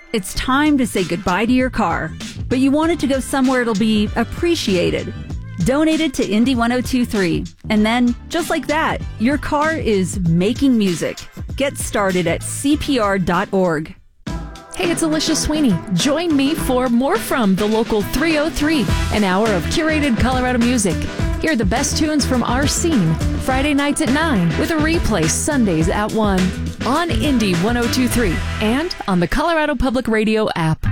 It's time to say goodbye to your car, but you want it to go somewhere it'll be appreciated. Donate it to Indy 1023. And then, just like that, your car is making music. Get started at CPR.org. Hey, it's Alicia Sweeney. Join me for More From the Local 303, an hour of curated Colorado music. Hear the best tunes from our scene, Friday nights at 9, with a replay Sundays at 1, on Indy 1023, and on the Colorado Public Radio app.